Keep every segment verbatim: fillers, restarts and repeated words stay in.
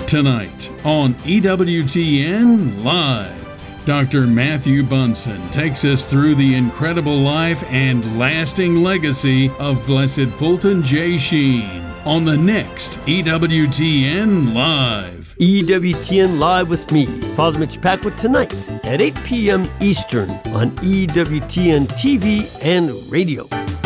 Tonight on E W T N Live, Doctor Matthew Bunson takes us through the incredible life and lasting legacy of Blessed Fulton J. Sheen on the next E W T N Live. E W T N Live with me, Father Mitch Packwood, tonight at eight p.m. Eastern on E W T N T V and radio.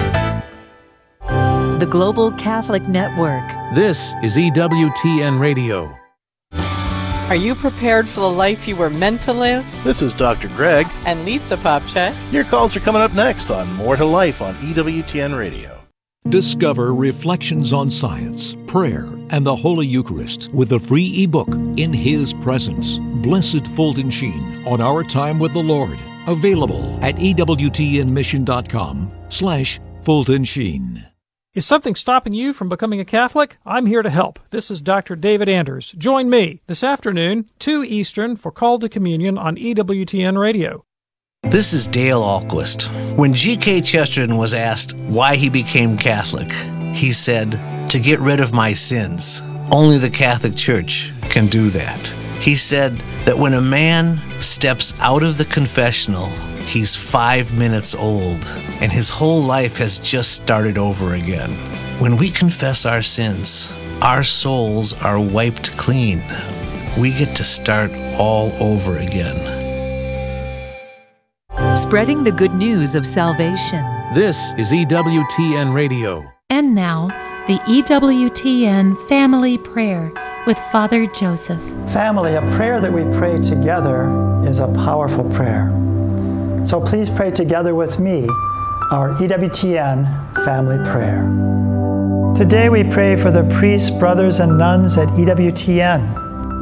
The Global Catholic Network. This is E W T N Radio. Are you prepared for the life you were meant to live? This is Doctor Greg. And Lisa Popcak. Your calls are coming up next on More to Life on E W T N Radio. Discover reflections on science, prayer, and the Holy Eucharist with the free ebook In His Presence, Blessed Fulton Sheen on Our Time with the Lord. Available at ewtnmission.com slash Fulton Sheen. Is something stopping you from becoming a Catholic? I'm here to help. This is Doctor David Anders. Join me this afternoon, two Eastern, for Call to Communion on E W T N Radio. This is Dale Ahlquist. When G K Chesterton was asked why he became Catholic, he said, "To get rid of my sins. Only the Catholic Church can do that." He said that when a man steps out of the confessional, he's five minutes old, and his whole life has just started over again. When we confess our sins, our souls are wiped clean. We get to start all over again. Spreading the good news of salvation. This is E W T N Radio. And now, the E W T N Family Prayer with Father Joseph. Family, a prayer that we pray together is a powerful prayer. So please pray together with me our E W T N Family Prayer. Today we pray for the priests, brothers, and nuns at E W T N.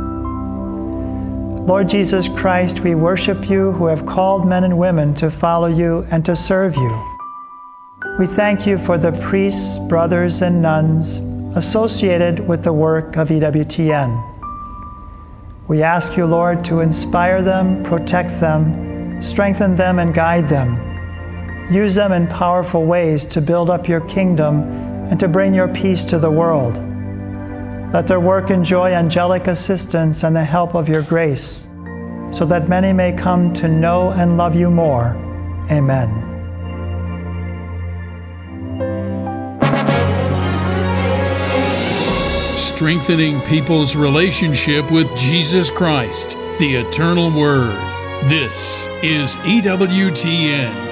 Lord Jesus Christ, we worship you who have called men and women to follow you and to serve you. We thank you for the priests, brothers, and nuns associated with the work of E W T N. We ask you, Lord, to inspire them, protect them, strengthen them, and guide them. Use them in powerful ways to build up your kingdom and to bring your peace to the world. Let their work enjoy angelic assistance and the help of your grace, so that many may come to know and love you more. Amen. Strengthening people's relationship with Jesus Christ, the Eternal Word. This is E W T N.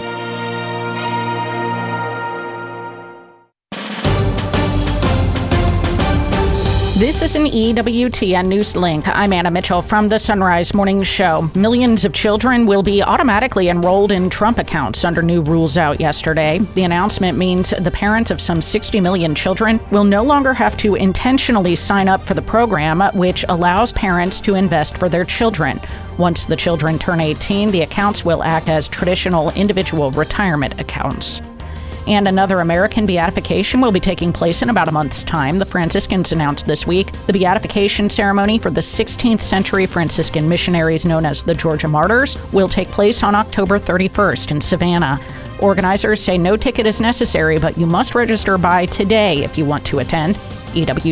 This is an E W T N News Link. I'm Anna Mitchell from the Sunrise Morning Show. Millions of children will be automatically enrolled in Trump accounts under new rules out yesterday. The announcement means the parents of some sixty million children will no longer have to intentionally sign up for the program, which allows parents to invest for their children. Once the children turn eighteen, the accounts will act as traditional individual retirement accounts. And another American beatification will be taking place in about a month's time. The Franciscans announced this week the beatification ceremony for the sixteenth century Franciscan missionaries known as the Georgia Martyrs will take place on October thirty-first in Savannah. Organizers say no ticket is necessary, but you must register by today if you want to attend. E W